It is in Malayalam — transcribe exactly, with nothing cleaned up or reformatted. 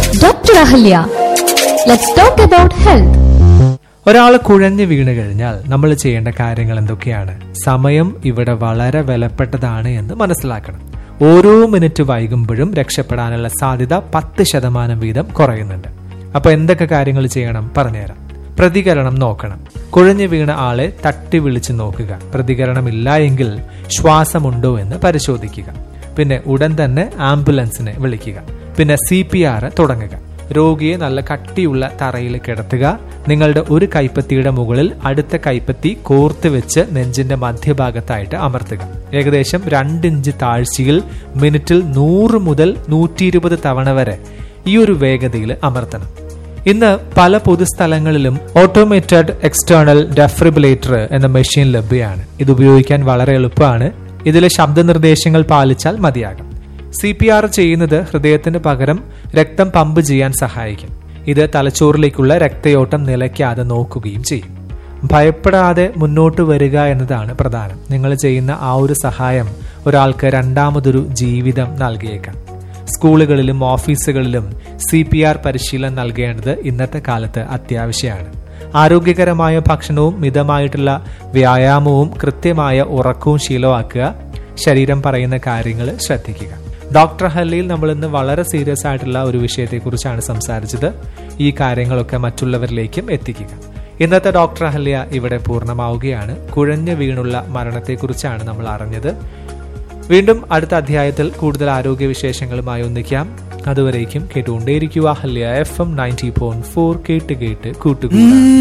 Doctor Ahalya, let's talk about health. ഒരാൾ കുഴഞ്ഞു വീണ് കഴിഞ്ഞാൽ നമ്മൾ ചെയ്യേണ്ട കാര്യങ്ങൾ എന്തൊക്കെയാണ്? സമയം ഇവിടെ വളരെ വിലപ്പെട്ടതാണ് എന്ന് മനസ്സിലാക്കണം. ഓരോ മിനിറ്റ് വൈകുമ്പോഴും രക്ഷപ്പെടാനുള്ള സാധ്യത പത്ത് ശതമാനം വീതം കുറയുന്നുണ്ട്. അപ്പൊ എന്തൊക്കെ കാര്യങ്ങൾ ചെയ്യണം പറഞ്ഞുതരാം. പ്രതികരണം നോക്കണം. കുഴഞ്ഞു വീണ ആളെ തട്ടി വിളിച്ചു നോക്കുക. പ്രതികരണമില്ല എങ്കിൽ ശ്വാസമുണ്ടോ എന്ന് പരിശോധിക്കുക. പിന്നെ ഉടൻ തന്നെ ആംബുലൻസിനെ വിളിക്കുക. പിന്നെ സി പി ആർ തുടങ്ങുക. രോഗിയെ നല്ല കട്ടിയുള്ള തറയിൽ കിടത്തുക. നിങ്ങളുടെ ഒരു കൈപ്പത്തിയുടെ മുകളിൽ അടുത്ത കൈപ്പത്തി കോർത്ത് വെച്ച് നെഞ്ചിന്റെ മധ്യഭാഗത്തായിട്ട് അമർത്തുക. ഏകദേശം രണ്ടിഞ്ച് താഴ്ചയിൽ മിനിറ്റിൽ നൂറ് മുതൽ നൂറ്റി ഇരുപത് തവണ വരെ ഈ ഒരു വേഗതയിൽ അമർത്തണം. ഇന്ന് പല പൊതുസ്ഥലങ്ങളിലും ഓട്ടോമേറ്റഡ് എക്സ്റ്റേണൽ ഡെഫ്രിബിലേറ്റർ എന്ന മെഷീൻ ലഭ്യമാണ്. ഇത് ഉപയോഗിക്കാൻ വളരെ എളുപ്പമാണ്. ഇതിലെ ശബ്ദനിർദ്ദേശങ്ങൾ പാലിച്ചാൽ മതിയാകും. സി പി ആർ ചെയ്യുന്നത് ഹൃദയത്തിന് പകരം രക്തം പമ്പ് ചെയ്യാൻ സഹായിക്കും. ഇത് തലച്ചോറിലേക്കുള്ള രക്തയോട്ടം നിലയ്ക്കാതെ നോക്കുകയും ചെയ്യും. ഭയപ്പെടാതെ മുന്നോട്ട് വരിക എന്നതാണ് പ്രധാനം. നിങ്ങൾ ചെയ്യുന്ന ആ ഒരു സഹായം ഒരാൾക്ക് രണ്ടാമതൊരു ജീവിതം നൽകിയേക്കാം. സ്കൂളുകളിലും ഓഫീസുകളിലും സി പി ആർ പരിശീലനം നൽകേണ്ടത് ഇന്നത്തെ കാലത്ത് അത്യാവശ്യമാണ്. ആരോഗ്യകരമായ ഭക്ഷണവും മിതമായിട്ടുള്ള വ്യായാമവും കൃത്യമായ ഉറക്കവും ശീലമാക്കുക. ശരീരം പറയുന്ന കാര്യങ്ങൾ ശ്രദ്ധിക്കുക. ഡോക്ടർ ഹല്ലിയിൽ നമ്മൾ ഇന്ന് വളരെ സീരിയസ് ആയിട്ടുള്ള ഒരു വിഷയത്തെക്കുറിച്ചാണ് സംസാരിച്ചത്. ഈ കാര്യങ്ങളൊക്കെ മറ്റുള്ളവരിലേക്കും എത്തിക്കുക. ഇന്നത്തെ ഡോക്ടർ ഹല്ലിയ ഇവിടെ പൂർണ്ണമാവുകയാണ്. കുഴഞ്ഞു വീണുള്ള മരണത്തെക്കുറിച്ചാണ് നമ്മൾ അറിഞ്ഞത്. വീണ്ടും അടുത്ത അധ്യായത്തിൽ കൂടുതൽ ആരോഗ്യ വിശേഷങ്ങളുമായി ഒന്നിക്കാം. അതുവരേക്കും കേട്ടുകൊണ്ടേയിരിക്കുക ഹല്ലിയ F M ninety point four. കേട്ട് കേട്ട് കൂട്ടുകൂടാ.